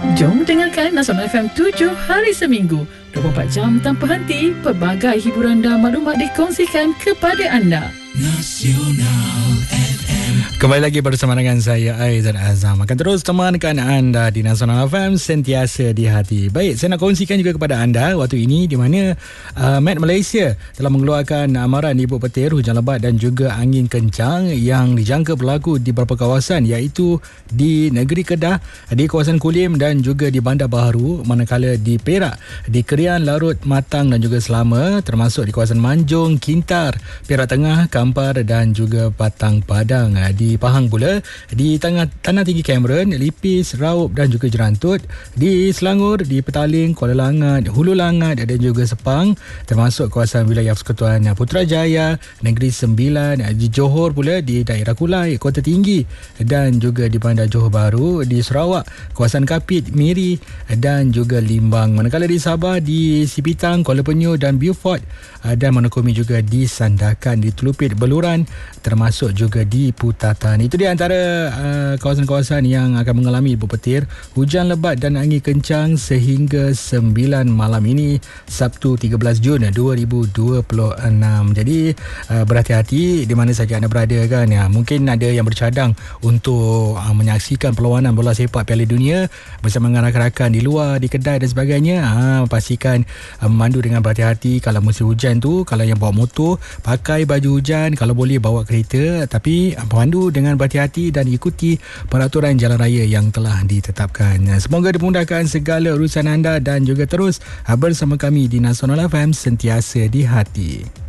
Jom dengarkan Nasional FM 7 hari seminggu, 24 jam tanpa henti. Pelbagai hiburan dan maklumat dikongsikan kepada anda. Nasional FM. Kembali lagi bersama dengan saya Aizan Azam. Akan terus temankan anda di Nasional FM, sentiasa di hati. Baik, saya nak kongsikan juga kepada anda waktu ini di mana Met Malaysia telah mengeluarkan amaran ibu petir, hujan lebat dan juga angin kencang yang dijangka berlaku di beberapa kawasan, iaitu di negeri Kedah, di kawasan Kulim dan juga di Bandar Baharu, manakala di Perak, di Kerian, Larut, Matang dan juga Selama, termasuk di kawasan Manjung, Kintar, Perak Tengah, Kampar dan juga Patang Padang. Di Pahang pula, di Tanah Tinggi Cameron, Lipis, Raup dan juga Jerantut, di Selangor, di Petaling, Kuala Langat, Hulu Langat dan juga Sepang, termasuk kawasan wilayah Persekutuan Putrajaya, Negeri Sembilan, di Johor pula, di daerah Kulai, Kota Tinggi dan juga di Bandar Johor Bahru, di Sarawak, kawasan Kapit, Miri dan juga Limbang. Manakala di Sabah, di Sipitang, Kuala Penyu dan Beaufort dan Monokumi juga di Sandakan, di Telupit, Beluran, termasuk juga di Putatan. Itu di antara kawasan-kawasan yang akan mengalami ibu petir, hujan lebat dan angin kencang sehingga 9 malam ini, Sabtu 13 Jun 2026. Jadi berhati-hati di mana saja anda berada kan. Ya, mungkin ada yang bercadang untuk menyaksikan perlawanan bola sepak Piala Dunia bersama dengan rakan-rakan di luar, di kedai dan sebagainya. Pastikan memandu dengan berhati-hati. Kalau musim hujan tu, kalau yang bawa motor, pakai baju hujan, kalau boleh bawa kereta, tapi pandu dengan berhati-hati dan ikuti peraturan jalan raya yang telah ditetapkan. Semoga dimudahkan segala urusan anda dan juga terus bersama kami di Nasional FM, sentiasa di hati.